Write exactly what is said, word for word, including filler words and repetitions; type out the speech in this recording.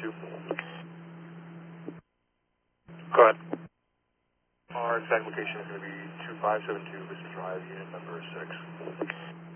two. Go ahead. Our exact location is going to be two five seven two Vista Drive, unit number six.